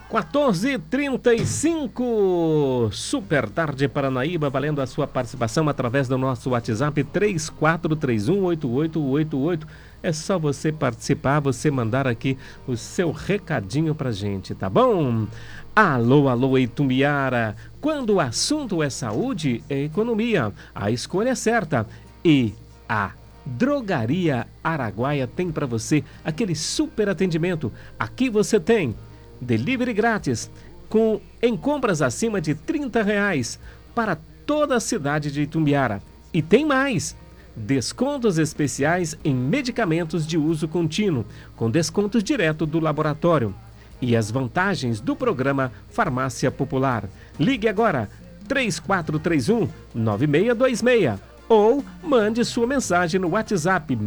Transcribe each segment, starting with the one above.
14h35, Super Tarde Paranaíba, valendo a sua participação através do nosso WhatsApp 34318888. É só você participar, você mandar aqui o seu recadinho pra gente, tá bom? Alô, alô, Itumbiara, quando o assunto é saúde, é economia, a escolha é certa. E a Drogaria Araguaia tem pra você aquele super atendimento. Aqui você tem delivery grátis em compras acima de R$30 para toda a cidade de Itumbiara. E tem mais! Descontos especiais em medicamentos de uso contínuo, com descontos direto do laboratório. E as vantagens do programa Farmácia Popular. Ligue agora 3431-9626 ou mande sua mensagem no WhatsApp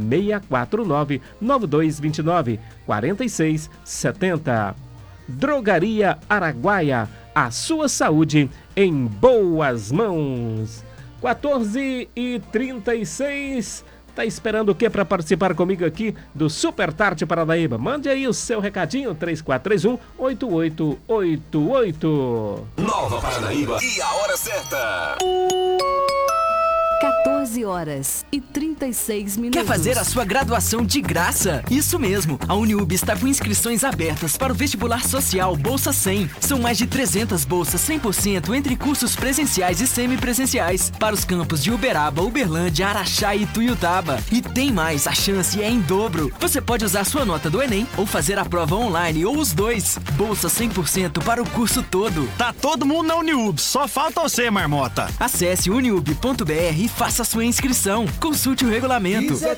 649-9229-4670. Drogaria Araguaia, a sua saúde em boas mãos. 14h36, tá esperando o que para participar comigo aqui do Super Tarde Paranaíba? Mande aí o seu recadinho, 3431-8888. Nova Paranaíba e a hora certa. 14h36. Quer fazer a sua graduação de graça? Isso mesmo, a Uniub está com inscrições abertas para o vestibular social Bolsa 100. São mais de 300 bolsas 100% entre cursos presenciais e semipresenciais para os campos de Uberaba, Uberlândia, Araxá e Tuiutaba. E tem mais, a chance é em dobro. Você pode usar sua nota do Enem ou fazer a prova online ou os dois. Bolsa 100% para o curso todo. Tá todo mundo na Uniub, só falta você, marmota. Acesse uniub.br e faça sua inscrição. Consulte o regulamento. Isso é